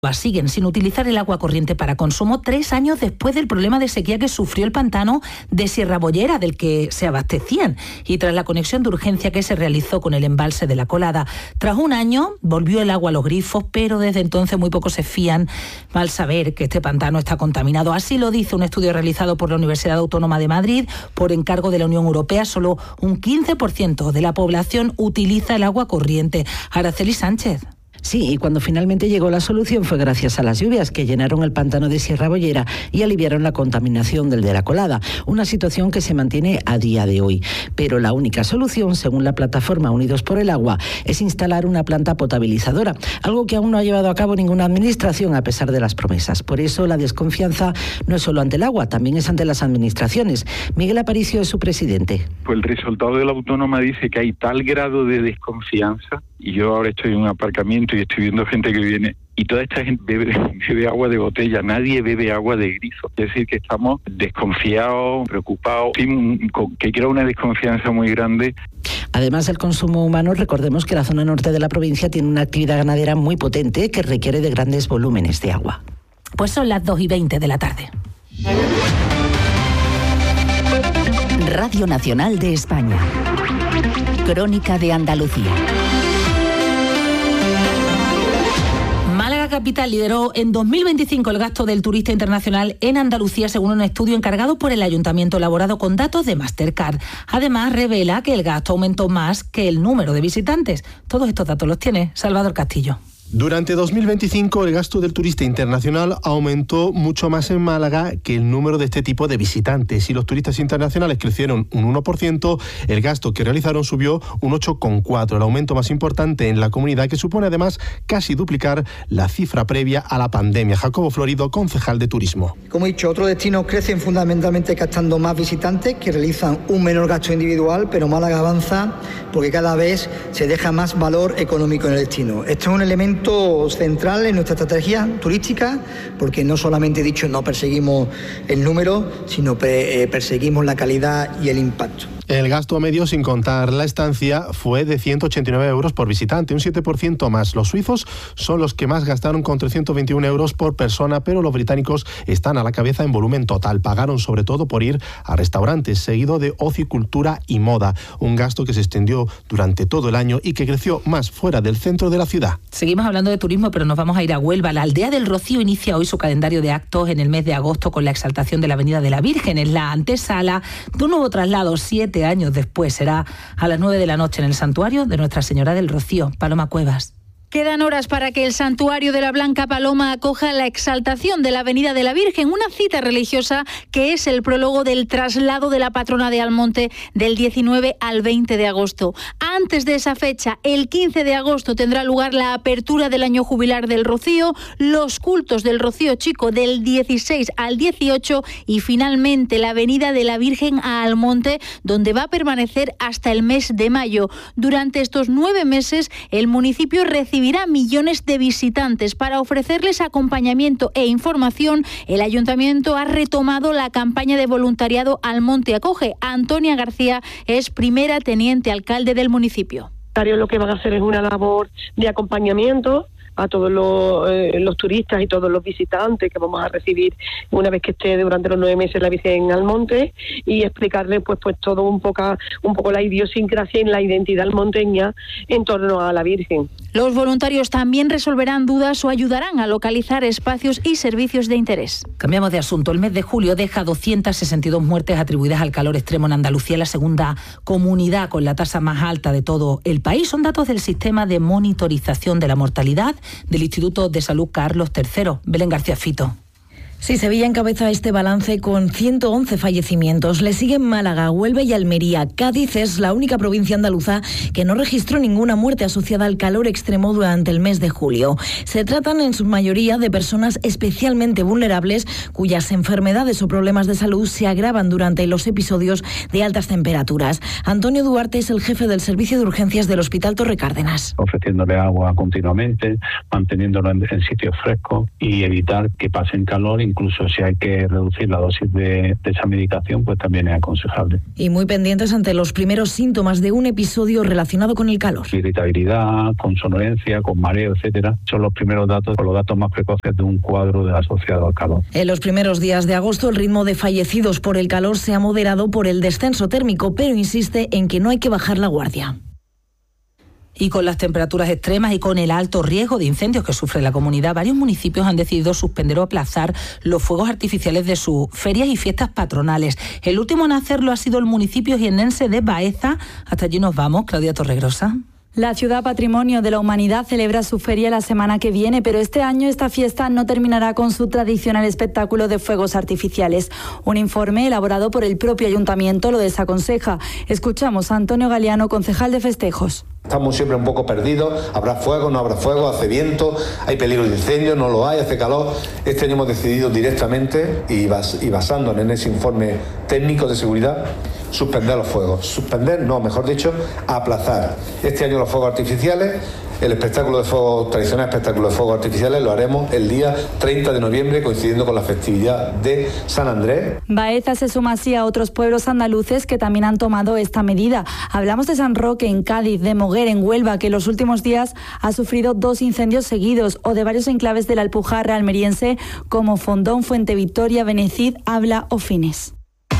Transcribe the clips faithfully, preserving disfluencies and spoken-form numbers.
Siguen sin utilizar el agua corriente para consumo tres años después del problema de sequía que sufrió el pantano de Sierra Bollera, del que se abastecían, y tras la conexión de urgencia que se realizó con el embalse de La Colada. Tras un año volvió el agua a los grifos, pero desde entonces muy pocos se fían al saber que este pantano está contaminado. Así lo dice un estudio realizado por la Universidad Autónoma de Madrid por encargo de la Unión Europea. Solo un quince por ciento de la población utiliza el agua corriente. Araceli Sánchez. Sí, y cuando finalmente llegó la solución fue gracias a las lluvias que llenaron el pantano de Sierra Bollera y aliviaron la contaminación del de La Colada, una situación que se mantiene a día de hoy. Pero la única solución, según la plataforma Unidos por el Agua, es instalar una planta potabilizadora, algo que aún no ha llevado a cabo ninguna administración a pesar de las promesas. Por eso la desconfianza no es solo ante el agua, también es ante las administraciones. Miguel Aparicio es su presidente. Pues el resultado de la autónoma dice que hay tal grado de desconfianza, y yo ahora estoy en un aparcamiento y estoy viendo gente que viene y toda esta gente bebe, bebe agua de botella, nadie bebe agua de grifo. Es decir, que estamos desconfiados, preocupados, que crea una desconfianza muy grande. Además del consumo humano, recordemos que la zona norte de la provincia tiene una actividad ganadera muy potente que requiere de grandes volúmenes de agua. Pues son las dos y veinte de la tarde. Radio Nacional de España. Crónica de Andalucía. Málaga Capital lideró en dos mil veinticinco el gasto del turista internacional en Andalucía, según un estudio encargado por el Ayuntamiento elaborado con datos de Mastercard. Además, revela que el gasto aumentó más que el número de visitantes. Todos estos datos los tiene Salvador Castillo. Durante dos mil veinticinco, el gasto del turista internacional aumentó mucho más en Málaga que el número de este tipo de visitantes. Si los turistas internacionales crecieron un uno por ciento, el gasto que realizaron subió un ocho coma cuatro por ciento, el aumento más importante en la comunidad, que supone además casi duplicar la cifra previa a la pandemia. Jacobo Florido, concejal de Turismo. Como he dicho, otros destinos crecen fundamentalmente captando más visitantes que realizan un menor gasto individual, pero Málaga avanza porque cada vez se deja más valor económico en el destino. Esto es un elemento central en nuestra estrategia turística, porque no solamente he dicho no perseguimos el número, sino que perseguimos la calidad y el impacto. El gasto medio, sin contar la estancia, fue de ciento ochenta y nueve euros por visitante, un siete por ciento más. Los suizos son los que más gastaron, con trescientos veintiún euros por persona, pero los británicos están a la cabeza en volumen total. Pagaron sobre todo por ir a restaurantes, seguido de ocio, cultura y moda. Un gasto que se extendió durante todo el año y que creció más fuera del centro de la ciudad. Seguimos hablando de turismo, pero nos vamos a ir a Huelva. La aldea del Rocío inicia hoy su calendario de actos en el mes de agosto con la exaltación de la Avenida de la Virgen. Es la antesala de un nuevo traslado siete años después. Será a las nueve de la noche en el santuario de Nuestra Señora del Rocío. Paloma Cuevas. Quedan horas para que el santuario de la Blanca Paloma acoja la exaltación de la Avenida de la Virgen, una cita religiosa que es el prólogo del traslado de la patrona de Almonte del diecinueve al veinte de agosto. Antes de esa fecha, el quince de agosto, tendrá lugar la apertura del año jubilar del Rocío, los cultos del Rocío Chico del dieciséis al dieciocho y finalmente la Avenida de la Virgen a Almonte, donde va a permanecer hasta el mes de mayo. Durante estos nueve meses, el municipio recibirá millones de visitantes. Para ofrecerles acompañamiento e información, el ayuntamiento ha retomado la campaña de voluntariado Almonte Acoge. Antonia García es primera teniente alcalde del municipio. Lo que van a hacer es una labor de acompañamiento a todos los, eh, los turistas y todos los visitantes que vamos a recibir una vez que esté durante los nueve meses la Virgen en Almonte, y explicarles pues pues todo un poco un poco la idiosincrasia y la identidad almonteña en torno a la Virgen. Los voluntarios también resolverán dudas o ayudarán a localizar espacios y servicios de interés. Cambiamos de asunto. El mes de julio deja doscientas sesenta y dos muertes atribuidas al calor extremo en Andalucía, la segunda comunidad con la tasa más alta de todo el país. Son datos del sistema de monitorización de la mortalidad del Instituto de Salud Carlos tercero. Belén García Fito. Sí, Sevilla encabeza este balance con ciento once fallecimientos. Le siguen Málaga, Huelva y Almería. Cádiz es la única provincia andaluza que no registró ninguna muerte asociada al calor extremo durante el mes de julio. Se tratan en su mayoría de personas especialmente vulnerables cuyas enfermedades o problemas de salud se agravan durante los episodios de altas temperaturas. Antonio Duarte es el jefe del servicio de urgencias del Hospital Torre Cárdenas. Ofreciéndole agua continuamente, manteniéndolo en, en sitios frescos y evitar que pasen calor y incluso si hay que reducir la dosis de, de esa medicación, pues también es aconsejable. Y muy pendientes ante los primeros síntomas de un episodio relacionado con el calor. Irritabilidad, con somnolencia, con mareo, etcétera, son los primeros datos, los datos más precoces de un cuadro de asociado al calor. En los primeros días de agosto el ritmo de fallecidos por el calor se ha moderado por el descenso térmico, pero insiste en que no hay que bajar la guardia. Y con las temperaturas extremas y con el alto riesgo de incendios que sufre la comunidad, varios municipios han decidido suspender o aplazar los fuegos artificiales de sus ferias y fiestas patronales. El último en hacerlo ha sido el municipio jiennense de Baeza. Hasta allí nos vamos, Claudia Torregrosa. La ciudad Patrimonio de la Humanidad celebra su feria la semana que viene, pero este año esta fiesta no terminará con su tradicional espectáculo de fuegos artificiales. Un informe elaborado por el propio ayuntamiento lo desaconseja. Escuchamos a Antonio Galeano, concejal de festejos. Estamos siempre un poco perdidos, habrá fuego, no habrá fuego, hace viento, hay peligro de incendio, no lo hay, hace calor. Este año hemos decidido directamente y, bas- y basándonos en ese informe técnico de seguridad, suspender los fuegos. Suspender, no, mejor dicho, aplazar. Este año los fuegos artificiales, el espectáculo de fuego, tradicional espectáculo de fuegos artificiales, lo haremos el día treinta de noviembre, coincidiendo con la festividad de San Andrés. Baeza se suma así a otros pueblos andaluces que también han tomado esta medida. Hablamos de San Roque en Cádiz, de Moguer en Huelva, que en los últimos días ha sufrido dos incendios seguidos, o de varios enclaves de la Alpujarra almeriense como Fondón, Fuente Victoria, Benecid, Abla o Fines.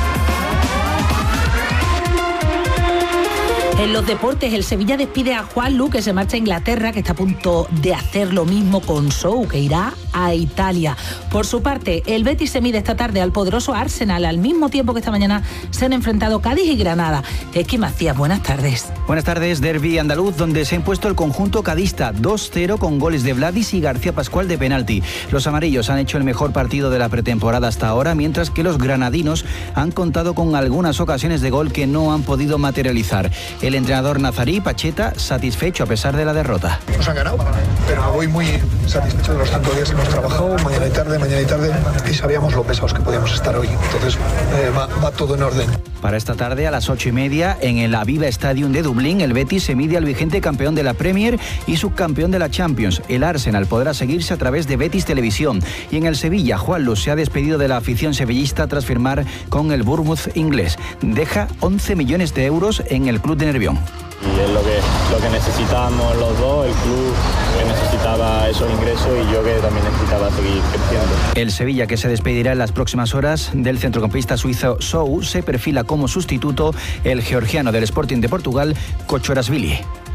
En los deportes, el Sevilla despide a Juanlu, que se marcha a Inglaterra, que está a punto de hacer lo mismo con Sou, que irá a Italia. Por su parte, el Betis se mide esta tarde al poderoso Arsenal, al mismo tiempo que esta mañana se han enfrentado Cádiz y Granada. Esqui Macías, buenas tardes. Buenas tardes, derbi andaluz, donde se ha impuesto el conjunto cadista dos cero con goles de Vladis y García Pascual de penalti. Los amarillos han hecho el mejor partido de la pretemporada hasta ahora, mientras que los granadinos han contado con algunas ocasiones de gol que no han podido materializar. El entrenador nazarí, Pacheta, satisfecho a pesar de la derrota. Nos han ganado, pero me voy muy satisfecho de los tantos días que hemos trabajado, mañana y tarde, mañana y tarde, y sabíamos lo pesados que podíamos estar hoy. Entonces eh, va, va todo en orden. Para esta tarde, a las ocho y media, en el Aviva Stadium de Dublín, el Betis se mide al vigente campeón de la Premier y subcampeón de la Champions. El Arsenal podrá seguirse a través de Betis Televisión. Y en el Sevilla, Juanlu se ha despedido de la afición sevillista tras firmar con el Bournemouth inglés. Deja once millones de euros en el club de Nervión. Y es lo que, lo que necesitábamos los dos, el club que necesitaba esos ingresos y yo que también necesitaba seguir creciendo. El Sevilla, que se despedirá en las próximas horas del centrocampista suizo Sou, se perfila como sustituto el georgiano del Sporting de Portugal, Kochorashvili.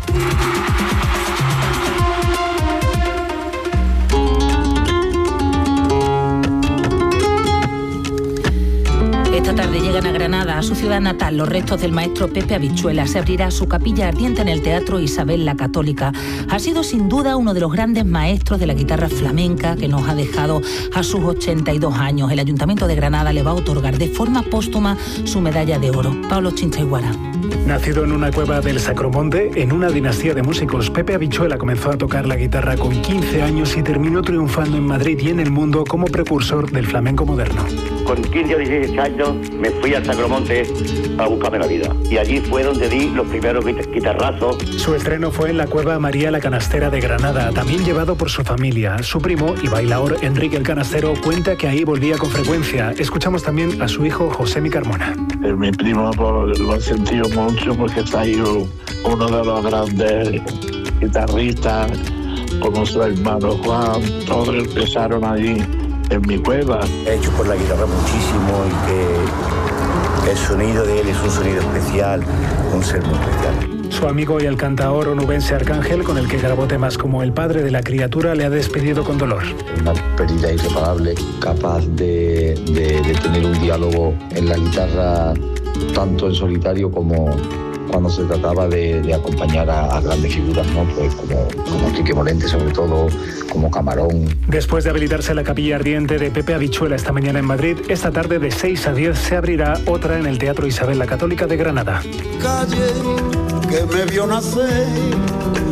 Esta tarde llegan a Granada, a su ciudad natal, los restos del maestro Pepe Habichuela. Se abrirá su capilla ardiente en el Teatro Isabel la Católica. Ha sido sin duda uno de los grandes maestros de la guitarra flamenca que nos ha dejado a sus ochenta y dos años. El Ayuntamiento de Granada le va a otorgar de forma póstuma su medalla de oro. Pablo Chinchaiguara. Nacido en una cueva del Sacromonte, en una dinastía de músicos, Pepe Habichuela comenzó a tocar la guitarra con quince años y terminó triunfando en Madrid y en el mundo como precursor del flamenco moderno. Con quince o dieciséis años me fui al Sacromonte a buscarme la vida. Y allí fue donde di los primeros guitarrazos. Su estreno fue en la Cueva María la Canastera de Granada, también llevado por su familia. Su primo y bailaor Enrique el Canastero cuenta que ahí volvía con frecuencia. Escuchamos también a su hijo Josemi Carmona. Mi primo lo he sentido mucho porque está ahí uno de los grandes guitarristas, como su hermano Juan. Todos empezaron allí en mi cueva. He hecho por la guitarra muchísimo y que el sonido de él es un sonido especial, un ser muy especial. Su amigo y el cantaor onubense Arcángel, con el que grabó temas como El padre de la criatura, le ha despedido con dolor. Una pérdida irreparable, capaz de, de, de tener un diálogo en la guitarra, tanto en solitario como cuando se trataba de, de acompañar a, a grandes figuras, ¿no? Pues como, como Enrique Morente, sobre todo, como Camarón. Después de habilitarse la capilla ardiente de Pepe Habichuela esta mañana en Madrid, esta tarde de seis a diez se abrirá otra en el Teatro Isabel la Católica de Granada. Calle que me vio nacer,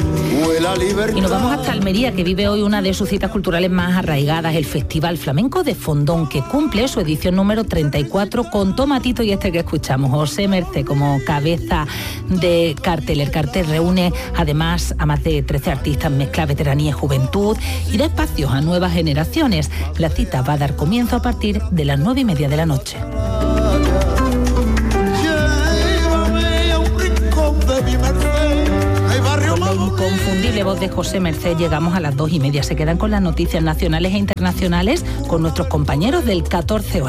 Y nos vamos hasta Almería, que vive hoy una de sus citas culturales más arraigadas, el Festival Flamenco de Fondón, que cumple su edición número treinta y cuatro con Tomatito y este que escuchamos, José Mercé, como cabeza de cartel. El cartel reúne además a más de trece artistas, mezcla veteranía y juventud y da espacios a nuevas generaciones. La cita va a dar comienzo a partir de las nueve y media de la noche. Con la inconfundible voz de José Mercé llegamos a las dos y media. Se quedan con las noticias nacionales e internacionales con nuestros compañeros del catorce horas.